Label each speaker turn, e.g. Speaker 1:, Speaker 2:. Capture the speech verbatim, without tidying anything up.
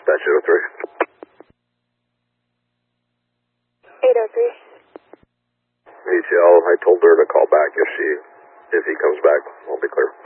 Speaker 1: Dispatch eight oh three.
Speaker 2: eight oh three.
Speaker 1: E T L, I told her to call back if she, if he comes back. I'll be clear.